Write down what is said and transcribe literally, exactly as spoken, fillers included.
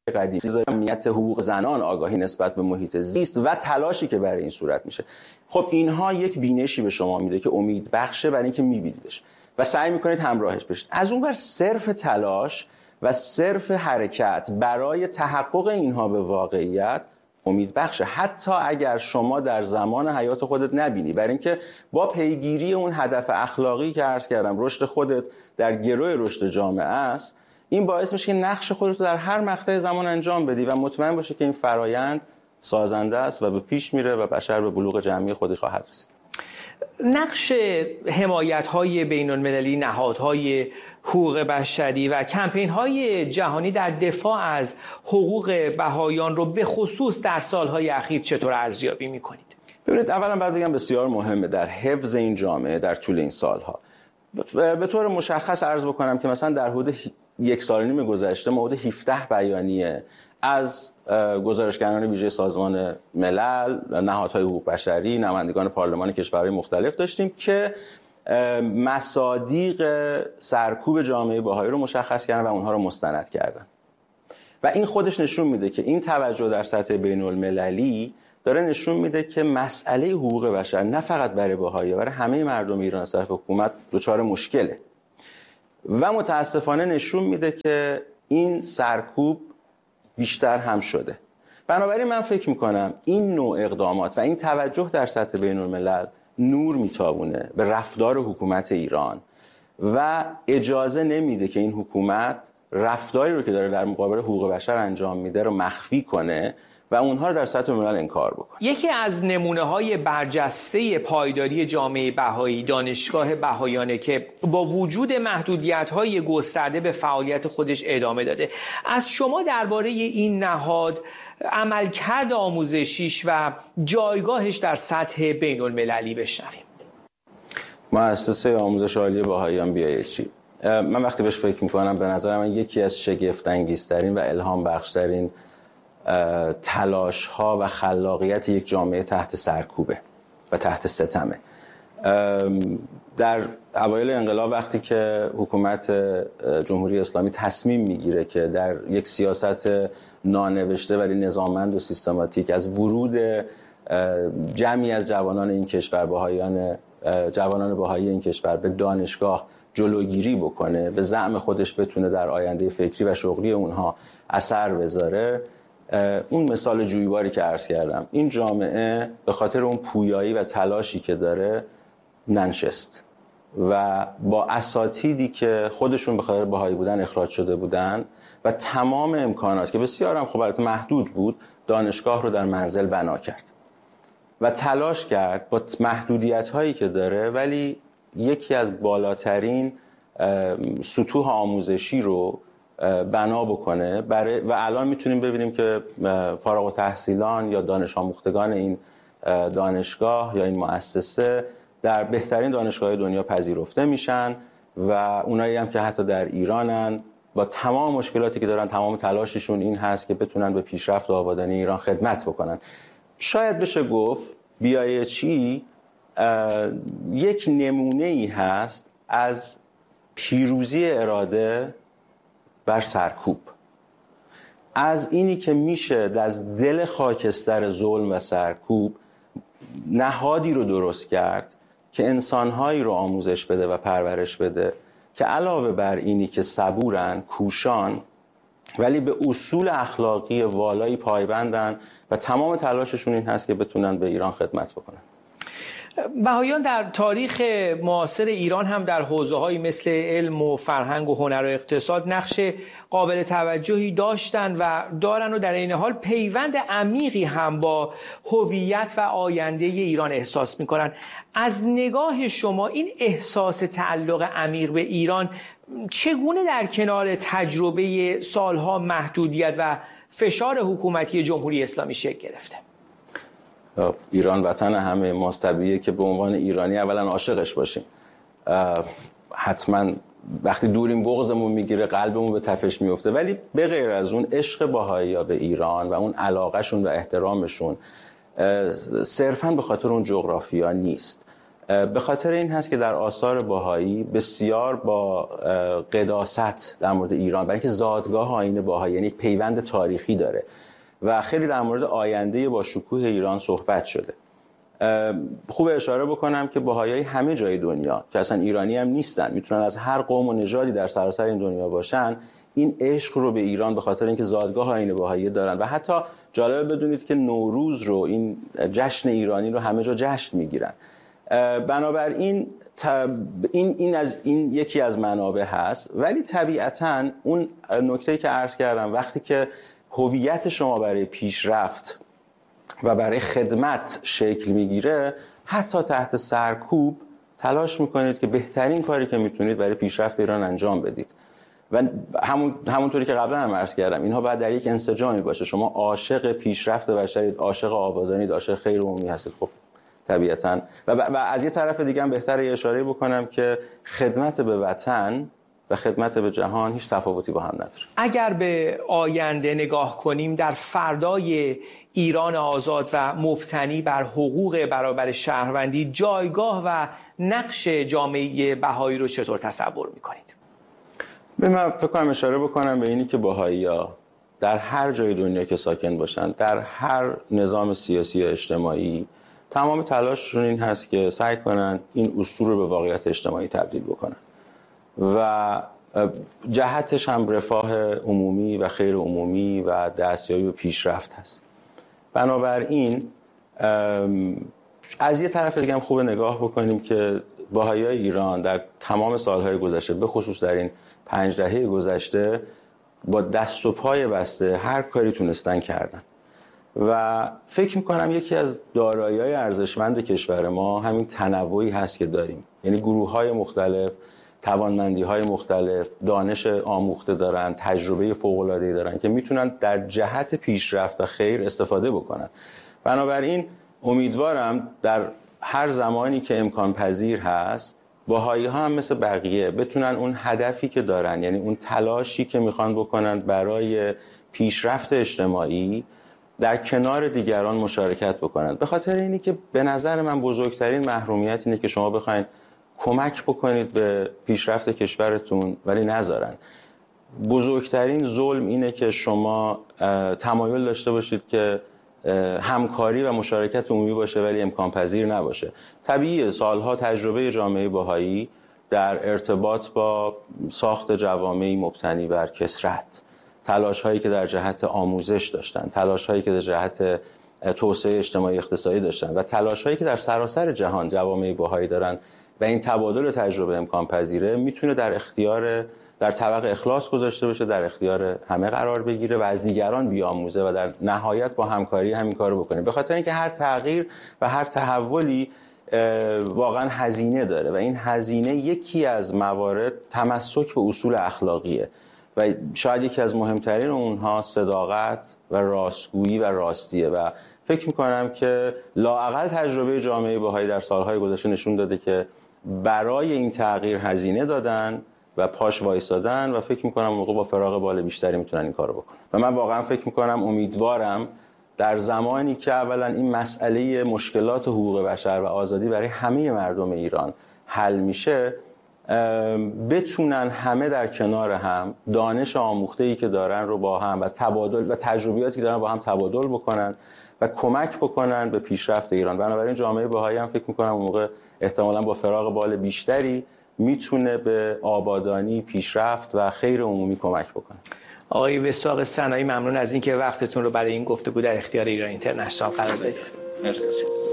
قدیم، امنیت حقوق زنان، آگاهی نسبت به محیط زیست و تلاشی که برای این صورت میشه. خب اینها یک بینشی به شما میده که امید بخشه برای اینکه میبینیدش و سعی میکنید همراهش بشید. از اون ور صرف تلاش و صرف حرکت برای تحقق اینها به واقعیت امید بخشه، حتی اگر شما در زمان حیات خودت نبینی، برای اینکه با پیگیری اون هدف اخلاقی که عرض کردم، رشد خودت در گروه رشد جامعه است، این باعث میشه که نقش خودت رو در هر مقطع زمان انجام بدی و مطمئن باشه که این فرایند سازنده است و به پیش میره و بشر به بلوغ جمعی خودش خواهد رسید. نقش حمایت‌های بین‌المللی، نهادهای حقوق بشری و کمپین‌های جهانی در دفاع از حقوق بهائیان رو به خصوص در سال‌های اخیر چطور ارزیابی می‌کنید؟ ببینید، اولا باید بگم بسیار مهمه در حفظ این جامعه در طول این سال‌ها. به طور مشخص عرض بکنم که مثلا در حدود یک سال و نیم گذشته ما حدود هفده بیانیه از گزارشگران ویژه سازمان ملل، نهادهای حقوق بشری، نمایندگان پارلمان کشورهای مختلف داشتیم که مصادیق سرکوب جامعه بهایی رو مشخص کردن و اونها رو مستند کردن و این خودش نشون میده که این توجه در سطح بین المللی داره نشون میده که مسئله حقوق بشر نه فقط برای بهایی، برای همه مردم ایران از طرف حکومت دچار مشکله و متاسفانه نشون میده که این سرکوب بیشتر هم شده. بنابراین من فکر میکنم این نوع اقدامات و این توجه در سطح بین الملل نور میتابونه به رفتار حکومت ایران و اجازه نمیده که این حکومت رفتاری رو که داره در مقابل حقوق بشر انجام میده رو مخفی کنه و اونها رو در سطح ملل انکار بکنه. یکی از نمونه‌های برجسته پایداری جامعه بهایی دانشگاه بهاییانه که با وجود محدودیت‌های گسترده به فعالیت خودش ادامه داده. از شما درباره این نهاد، عملکرد آموزشیش و جایگاهش در سطح بین‌المللی بشنویم. مؤسسه آموزش عالی بهاییان بی ای اچ ای، من وقتی بهش فکر می‌کنم به نظر من یکی از شگفت‌انگیزترین و الهام بخشترین تلاش ها و خلاقیت یک جامعه تحت سرکوبه و تحت ستمه. در اوایل انقلاب وقتی که حکومت جمهوری اسلامی تصمیم میگیره که در یک سیاست نانوشته ولی نظاممند و سیستماتیک از ورود جمعی از جوانان این کشور، بهاییان جوانان بهایی این کشور به دانشگاه جلوگیری بکنه، به زعم خودش بتونه در آینده فکری و شغلی اونها اثر بذاره، اون مثال جویباری که عرض کردم، این جامعه به خاطر اون پویایی و تلاشی که داره ننشست و با اساتیدی که خودشون به خاطر بهایی بودن اخراج شده بودن و تمام امکانات که بسیار هم خب البته محدود بود، دانشگاه رو در منزل بنا کرد و تلاش کرد با محدودیت هایی که داره ولی یکی از بالاترین سطوح آموزشی رو بنا بکنه برای و الان میتونیم ببینیم که فارغ التحصیلان یا دانش آموختگان این دانشگاه یا این مؤسسه در بهترین دانشگاه دنیا پذیرفته میشن و اونایی هم که حتی در ایرانن با تمام مشکلاتی که دارن تمام تلاششون این هست که بتونن به پیشرفت و آبادانی ایران خدمت بکنن. شاید بشه گفت بی آی اچ ای یک نمونه ای هست از پیروزی اراده بر سرکوب، از اینی که میشه از دل خاکستر ظلم و سرکوب نهادی رو درست کرد که انسانهایی رو آموزش بده و پرورش بده که علاوه بر اینی که صبورن، کوشان، ولی به اصول اخلاقی والایی پایبندن و تمام تلاششون این هست که بتونن به ایران خدمت بکنن. بهائیان در تاریخ معاصر ایران هم در حوزه‌هایی مثل علم و فرهنگ و هنر و اقتصاد نقش قابل توجهی داشتن و دارن و در این حال پیوند عمیقی هم با هویت و آینده ایران احساس می‌کنن. از نگاه شما این احساس تعلق عمیق به ایران چگونه در کنار تجربه سالها محدودیت و فشار حکومتی جمهوری اسلامی شکل گرفته؟ ایران وطن همه ماست، طبیعیه که به عنوان ایرانی اولا عاشقش باشیم. حتما وقتی دوریم بغضمون میگیره، قلبمون به تپش میفته، ولی به غیر از اون عشق بهائی‌ها به ایران و اون علاقهشون و احترامشون صرفاً به خاطر اون جغرافیا نیست. به خاطر این هست که در آثار بهایی بسیار با قداست در مورد ایران، برای اینکه زادگاه آیین بهایی یعنی یک پیوند تاریخی داره و خیلی در مورد آینده با شکوه ایران صحبت شده. خوب اشاره بکنم که بهایی همه جای دنیا که اصلا ایرانی هم نیستن، میتونن از هر قوم و نژادی در سراسر این دنیا باشن، این عشق رو به ایران به خاطر اینکه زادگاه آیین بهایی دارن و حتی جالبه بدونید که نوروز رو، این جشن ایرانی رو همه جا جشن میگیرن. بنابراین این این از این یکی از منابع هست، ولی طبیعتاً اون نکته‌ای که عرض کردم وقتی که هویت شما برای پیشرفت و برای خدمت شکل میگیره، حتی تحت سرکوب تلاش میکنید که بهترین کاری که میتونید برای پیشرفت ایران انجام بدید و همون همونطوری که قبلا هم عرض کردم اینها باید در یک انسجامی باشه. شما عاشق پیشرفت بشرید، عاشق آبادانی، عاشق خیر عمومی هستید، خب طبیعتاً و, و از یه طرف دیگه هم بهتره اشاره بکنم که خدمت به وطن و خدمت به جهان هیچ تفاوتی با هم نداره. اگر به آینده نگاه کنیم، در فردای ایران آزاد و مبتنی بر حقوق برابر شهروندی جایگاه و نقش جامعه بهایی رو چطور تصور میکنید؟ به من فکر کنم اشاره بکنم به اینی که بهایی‌ها در هر جای دنیا که ساکن باشن، در هر نظام سیاسی یا اجتماعی، تمام تلاششون این هست که سعی کنن این اصول رو به واقعیت اجتماعی تبدیل بکنن و جهتش هم رفاه عمومی و خیر عمومی و دستیابی به پیشرفت هست. بنابراین از یه طرف دیگه هم خوبه نگاه بکنیم که بهایی‌های ایران در تمام سالهای گذشته، به خصوص در این پنج دهه گذشته، با دست و پای بسته هر کاری تونستن کردن و فکر میکنم یکی از دارایی‌های ارزشمند کشور ما همین تنوعی هست که داریم، یعنی گروه‌های مختلف، توانمندی‌های مختلف، دانش آموخته دارن، تجربه فوق‌العاده‌ای دارن که میتونن در جهت پیشرفت و خیر استفاده بکنن. بنابراین امیدوارم در هر زمانی که امکان پذیر هست بهایی‌ها هم مثل بقیه بتونن اون هدفی که دارن، یعنی اون تلاشی که میخوان بکنن برای پیشرفت اجتماعی، در کنار دیگران مشارکت بکنن. به خاطر اینی که به نظر من بزرگترین محرومیت اینه که شما بخواید کمک بکنید به پیشرفت کشورتون ولی نذارن. بزرگترین ظلم اینه که شما تمایل داشته باشید که همکاری و مشارکت عمومی باشه ولی امکان پذیر نباشه. طبیعیه سالها تجربه جامعه بهایی در ارتباط با ساخت جوامعی مبتنی بر کثرت، تلاش هایی که در جهت آموزش داشتن، تلاش هایی که در جهت توسعه اجتماعی اقتصادی داشتن و تلاش هایی که در سراسر جهان جوامع بهایی دارن و این تبادل تجربه امکان پذیره، میتونه در اختیار در طبق اخلاص گذاشته بشه، در اختیار همه قرار بگیره و از دیگران بیاموزه و در نهایت با همکاری همین کارو بکنه. به خاطر اینکه هر تغییر و هر تحولی واقعا هزینه داره و این هزینه یکی از موارد تمسک به اصول اخلاقیه و شاید یکی از مهمترین اونها صداقت و راستگویی و راستیه و فکر میکنم که لااقل تجربه جامعه بهایی در سالهای گذشته نشون داده که برای این تغییر هزینه دادن و پاش وایسادن و فکر میکنم موقع با فراغ بال بیشتری میتونن این کارو بکنن و من واقعا فکر میکنم امیدوارم در زمانی که اولا این مسئله مشکلات حقوق بشر و آزادی برای همه مردم ایران حل میشه، بتونن همه در کنار هم دانش آموخته‌ای که دارن رو با هم و تبادل و تجربیاتی که دارن با هم تبادل بکنن و کمک بکنن به پیشرفت ایران. بنابراین جامعه بهایی هم فکر میکنم اون موقع احتمالاً با فراغ بال بیشتری میتونه به آبادانی، پیشرفت و خیر عمومی کمک بکنه. آقای وثاق سنایی، ممنون از اینکه وقتتون رو برای این گفتگو در اختیار ایران اینترنشنال قرار دادید. مرسی.